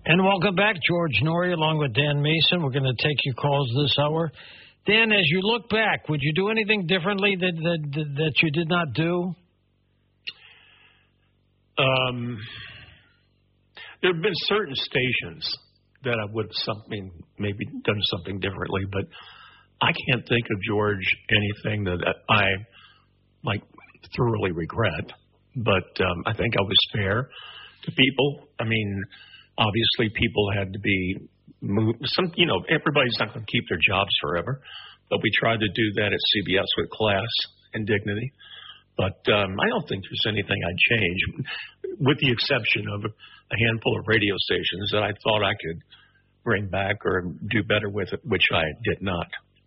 And welcome back, George Noory, along with Dan Mason. We're going to take your calls this hour. Dan, as you look back, would you do anything differently that you did not do? There have been certain stations that I would have maybe done something differently, but I can't think of, George, anything that I thoroughly regret. But I think I was fair to people. I mean, obviously people had to be moved. Everybody's not going to keep their jobs forever, but we tried to do that at CBS with class and dignity. But I don't think there's anything I'd change, with the exception of a handful of radio stations that I thought I could bring back or do better with it, which I did not.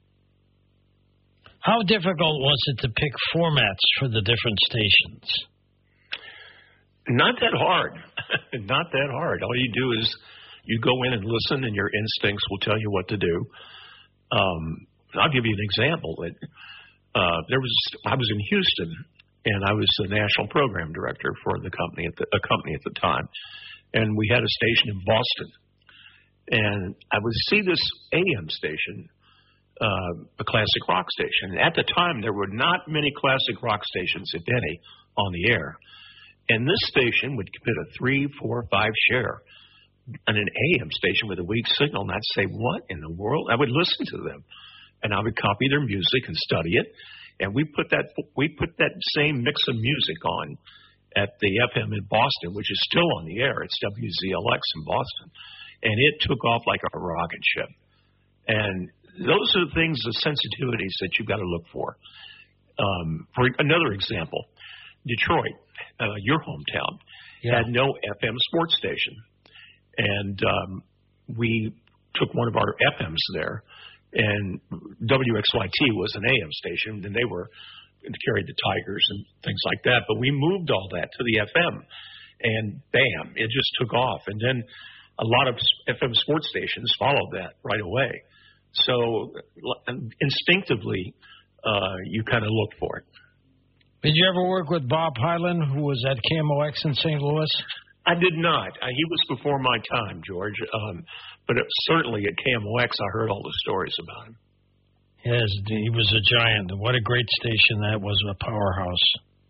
How difficult was it to pick formats for the different stations? Not that hard. Not that hard. All you do is you go in and listen, and your instincts will tell you what to do. I'll give you an example. I was in Houston, and I was the national program director for a company at the time, and we had a station in Boston, and I would see this AM station, a classic rock station. And at the time, there were not many classic rock stations, if any, on the air. And this station would commit a 3, 4, 5 share on an AM station with a weak signal. And I'd say, what in the world? I would listen to them, and I would copy their music and study it. And we put that same mix of music on at the FM in Boston, which is still on the air. It's WZLX in Boston. And it took off like a rocket ship. And those are the things, the sensitivities that you've got to look for. For another example, Detroit, your hometown, had no FM sports station. And we took one of our FMs there, and WXYT was an AM station, and they carried the Tigers and things like that. But we moved all that to the FM, and bam, it just took off. And then a lot of FM sports stations followed that right away. So instinctively, you kind of look for it. Did you ever work with Bob Hyland, who was at KMOX in St. Louis? I did not. He was before my time, George. But certainly at KMOX, I heard all the stories about him. Yes, he was a giant. What a great station that was, a powerhouse.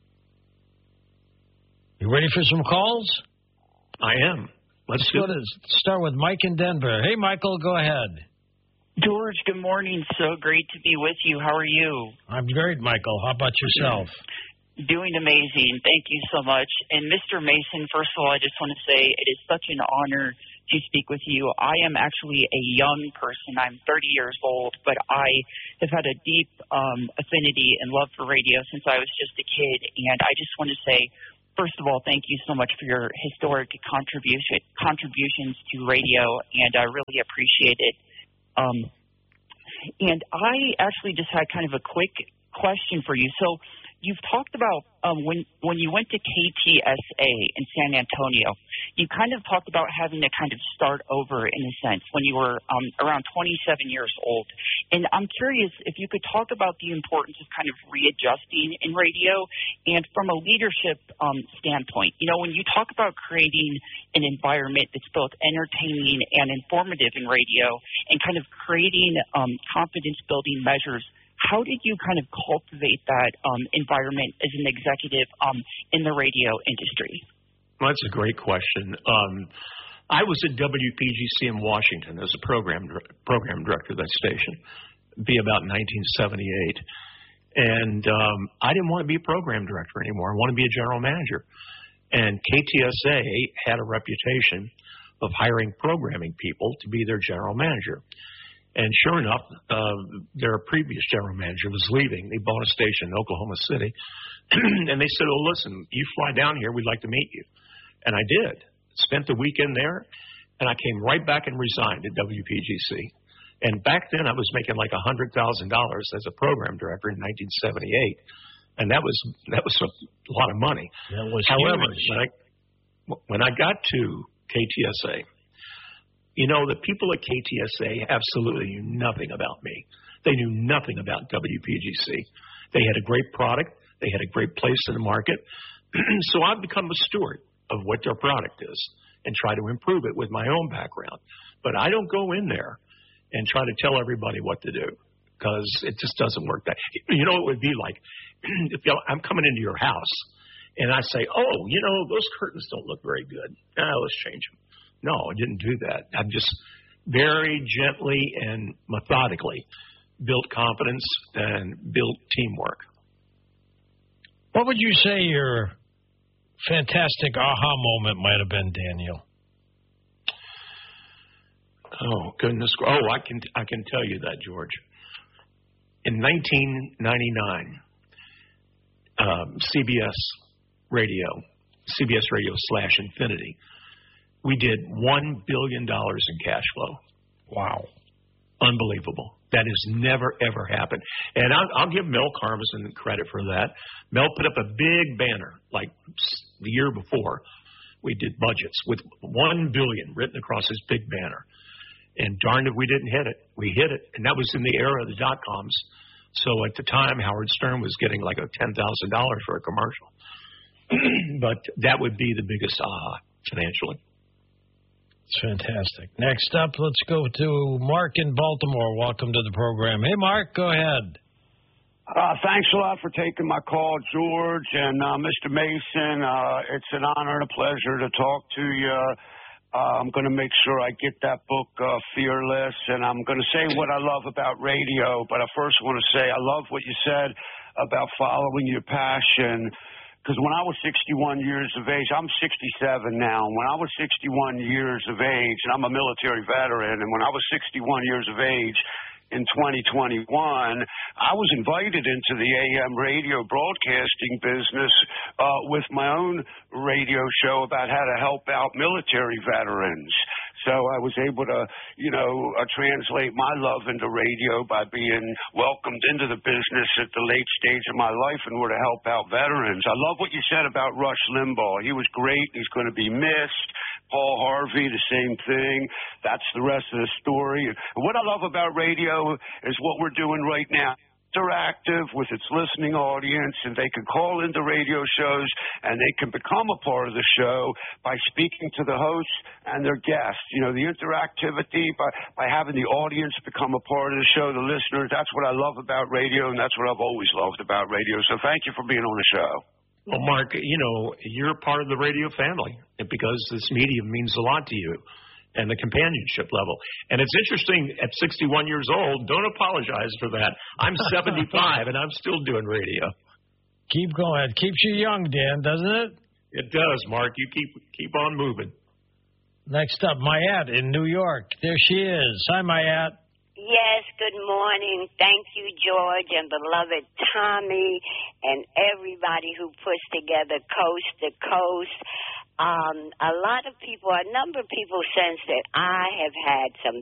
You ready for some calls? I am. Let's start with Mike in Denver. Hey, Michael, go ahead. George, good morning. So great to be with you. How are you? I'm great, Michael. How about yourself? Doing amazing. Thank you so much. And Mr. Mason, first of all, I just want to say it is such an honor to speak with you. I am actually a young person. I'm 30 years old, but I have had a deep affinity and love for radio since I was just a kid. And I just want to say, first of all, thank you so much for your historic contributions to radio, and I really appreciate it. And I actually just had kind of a quick question for you. So you've talked about when you went to KTSA in San Antonio, you kind of talked about having to kind of start over in a sense when you were around 27 years old. And I'm curious if you could talk about the importance of kind of readjusting in radio and from a leadership standpoint. You know, when you talk about creating an environment that's both entertaining and informative in radio and kind of creating confidence-building measures, how did you kind of cultivate that environment as an executive in the radio industry? Well, that's a great question. I was at WPGC in Washington as a program director of that station, about 1978. And I didn't want to be a program director anymore. I wanted to be a general manager. And KTSA had a reputation of hiring programming people to be their general manager. And sure enough, their previous general manager was leaving. They bought a station in Oklahoma City. And they said, oh, listen, you fly down here, we'd like to meet you. And I did. Spent the weekend there, and I came right back and resigned at WPGC. And back then, I was making like $100,000 as a program director in 1978. And that was a lot of money. That was However, huge. when I got to KTSA, you know, the people at KTSA absolutely knew nothing about me. They knew nothing about WPGC. They had a great product. They had a great place in the market. So I've become a steward of what their product is and try to improve it with my own background. But I don't go in there and try to tell everybody what to do, because it just doesn't work that. You know, it would be like if I'm coming into your house and I say, oh, you know, those curtains don't look very good. Let's change them. No, I didn't do that. I've just very gently and methodically built confidence and built teamwork. What would you say your fantastic aha moment might have been, Daniel? Oh, goodness. Oh, I can tell you that, George. In 1999, CBS Radio / Infinity, we did $1 billion in cash flow. Wow. Unbelievable. That has never, ever happened. And I'll give Mel Karmazin credit for that. Mel put up a big banner like the year before. We did budgets with $1 billion written across his big banner. And darned if we didn't hit it. We hit it. And that was in the era of the dot-coms. So at the time, Howard Stern was getting like $10,000 for a commercial. But that would be the biggest aha financially. It's fantastic. Next up, let's go to Mark in Baltimore. Welcome to the program. Hey, Mark, go ahead. Thanks a lot for taking my call, George. And Mr. Mason, it's an honor and a pleasure to talk to you. I'm going to make sure I get that book, Fearless, and I'm going to say what I love about radio. But I first want to say I love what you said about following your passion. Because when I was 61 years of age, I'm 67 now. When I was 61 years of age, and I'm a military veteran, and when I was 61 years of age in 2021, I was invited into the AM radio broadcasting business with my own radio show about how to help out military veterans. So I was able to, translate my love into radio by being welcomed into the business at the late stage of my life and were to help out veterans. I love what you said about Rush Limbaugh. He was great. He's going to be missed. Paul Harvey, the same thing. That's the rest of the story. And what I love about radio is what we're doing right now. Interactive with its listening audience, and they can call into radio shows and they can become a part of the show by speaking to the hosts and their guests. The interactivity by having the audience become a part of the show, the listeners, that's what I love about radio, and that's what I've always loved about radio. So thank you for being on the show. Well, Mark, you're part of the radio family because this medium means a lot to you. And the companionship level. And it's interesting, at 61 years old, don't apologize for that. I'm 75, and I'm still doing radio. Keep going. It keeps you young, Dan, doesn't it? It does, Mark. You keep on moving. Next up, Mayat in New York. There she is. Hi, Mayat. Yes, good morning. Thank you, George, and beloved Tommy, and everybody who puts together Coast to Coast. A number of people sense that I have had some